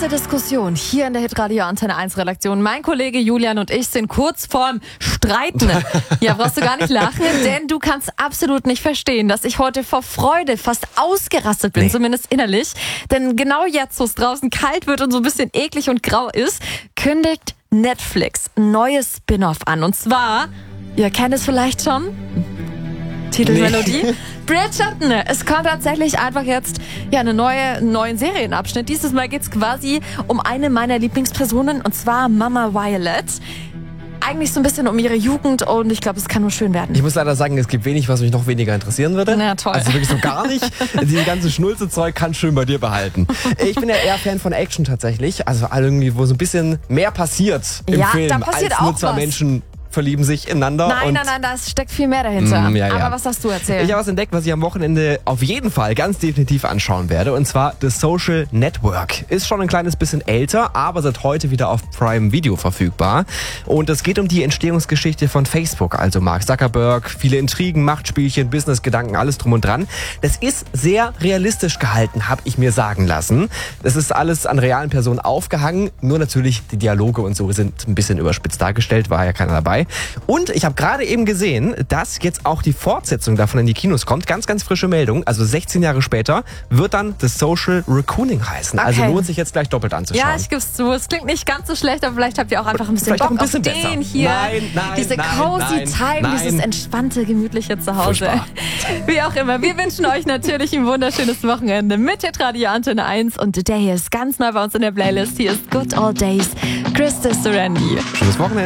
Große Diskussion hier in der Hitradio Antenne 1 Redaktion. Mein Kollege Julian und ich sind kurz vorm Streiten. Ja, brauchst du gar nicht lachen, denn du kannst absolut nicht verstehen, dass ich heute vor Freude fast ausgerastet bin, zumindest innerlich. Denn genau jetzt, wo es draußen kalt wird und so ein bisschen eklig und grau ist, kündigt Netflix ein neues Spin-off an. Und zwar, ihr kennt es vielleicht schon, Titelmelodie. Bridgerton. Es kommt tatsächlich einfach jetzt einen neuen Serienabschnitt. Dieses Mal geht es quasi um eine meiner Lieblingspersonen, und zwar Mama Violet. Eigentlich so ein bisschen um ihre Jugend, und ich glaube, es kann nur schön werden. Ich muss leider sagen, es gibt wenig, was mich noch weniger interessieren würde. Na toll. Also wirklich so gar nicht. Dieses ganze Schnulze-Zeug kann schön bei dir behalten. Ich bin ja eher Fan von Action tatsächlich. Also irgendwie, wo so ein bisschen mehr passiert im Film, da passiert als auch nur zwei was. Menschen verlieben sich ineinander. Nein, da steckt viel mehr dahinter. Ja. Aber was hast du erzählt? Ich habe was entdeckt, was ich am Wochenende auf jeden Fall ganz definitiv anschauen werde. Und zwar The Social Network. Ist schon ein kleines bisschen älter, aber seit heute wieder auf Prime Video verfügbar. Und es geht um die Entstehungsgeschichte von Facebook. Also Mark Zuckerberg, viele Intrigen, Machtspielchen, Businessgedanken, alles drum und dran. Das ist sehr realistisch gehalten, habe ich mir sagen lassen. Das ist alles an realen Personen aufgehangen. Nur natürlich die Dialoge und so sind ein bisschen überspitzt dargestellt, war ja keiner dabei. Und ich habe gerade eben gesehen, dass jetzt auch die Fortsetzung davon in die Kinos kommt. Ganz, ganz frische Meldung. Also 16 Jahre später wird dann The Social Raccooning heißen. Okay. Also lohnt sich jetzt gleich doppelt anzuschauen. Ja, ich gebe es zu. Es klingt nicht ganz so schlecht, aber vielleicht habt ihr auch einfach ein bisschen Bock auf den besser. hier. Nein, diese cozy Time, dieses entspannte, gemütliche Zuhause. Wie auch immer. Wir wünschen euch natürlich ein wunderschönes Wochenende mit Hitradio Antenne 1. Und der hier ist ganz neu bei uns in der Playlist. Hier ist Good Old Days, Chris Destorendi. Schönes Wochenende.